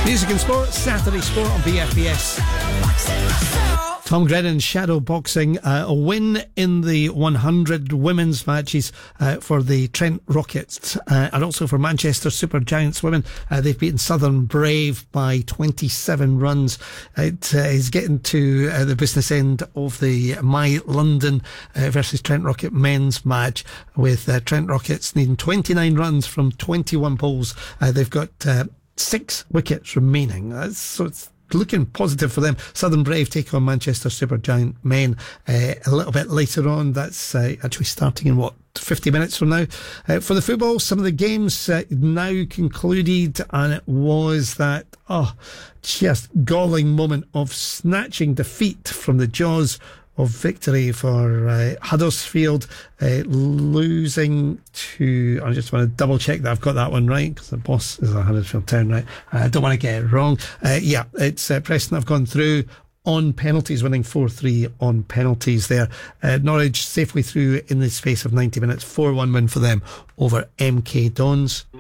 Music and sport, Saturday Sport on BFBS. Tom Grennan shadow boxing, a win in the 100 women's matches for the Trent Rockets and also for Manchester Supergiants women. They've beaten Southern Brave by 27 runs. It is getting to the business end of the My London versus Trent Rocket men's match, with Trent Rockets needing 29 runs from 21 balls. They've got 6 wickets remaining, so it's looking positive for them. Southern Brave take on Manchester Supergiant men a little bit later on. That's actually starting in 50 minutes from now. For the football, some of the games now concluded, and it was that just galling moment of snatching defeat from the jaws of victory for Huddersfield, losing to, I just want to double check that I've got that one right, because the boss is a Huddersfield Town, right? I don't want to get it wrong. It's Preston have gone through on penalties, winning 4-3 on penalties there. Norwich safely through in the space of 90 minutes, 4-1 win for them over MK Dons.